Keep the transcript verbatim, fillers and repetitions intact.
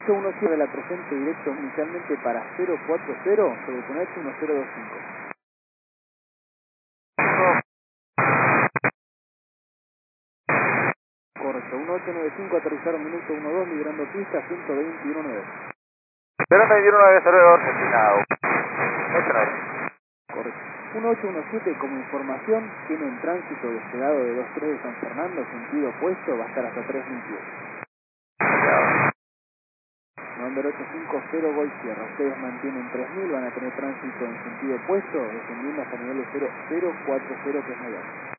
uno siete de la presente directo inicialmente para cero cuatro cero sobre Cunech uno cero dos cinco. Correcto, uno ocho nueve cinco aterrizaron minuto uno dos librando pista ciento veintiuno nueve. Pero me dieron una vez a Argentina. ocho nueve. Correcto. uno ocho uno siete como información tiene un tránsito despegado de dos tres de San Fernando, sentido opuesto, va a estar hasta tres mil pies. November ocho cinco cero Gol Sierra, ustedes mantienen tres mil, van a tener tránsito en sentido opuesto, descendiendo hasta nivel de cero cero cuatro cero que es Miami.